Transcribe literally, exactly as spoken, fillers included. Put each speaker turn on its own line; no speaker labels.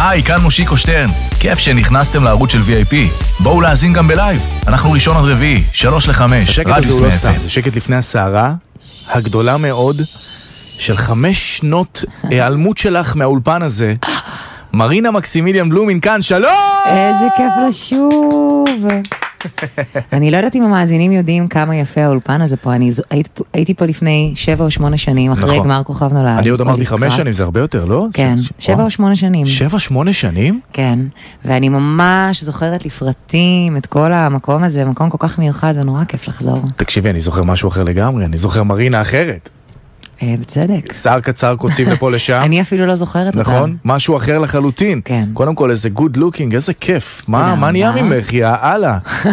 היי, כאן מושיקו שטרן. כיף שנכנסתם לערוץ של וי איי פי. בואו להאזין גם בלייב. אנחנו ראשון עד רביעי, שלוש לחמש.
השקט הזה הוא לא סתם, זה שקט לפני הסערה הגדולה מאוד של חמש שנות העלמות שלך מהאולפן הזה. מרינה מקסימיליאן בלומין כאן, שלום!
איזה כיף לשוב. אני לא יודעת אם המאזינים יודעים כמה יפה האולפן הזה פה. אני הייתי פה לפני שבע או שמונה שנים, אחרי גמר כוכב נולד.
אני עוד אמרתי חמש שנים, זה הרבה יותר, לא?
כן, שבע או שמונה שנים.
שבע, שמונה שנים?
כן, ואני ממש זוכרת לפרטים את כל המקום הזה, מקום כל כך מיוחד ונורא כיף לחזור.
תקשיבי, אני זוכר משהו אחר לגמרי, אני זוכר מרינה אחרת.
בצדק.
שיער קצר קוצים לפה לשם.
אני אפילו לא זוכרת אותם.
נכון? משהו אחר לחלוטין.
כן.
קודם כל איזה good looking, איזה כיף. מה נהיה ממך, יא אללה?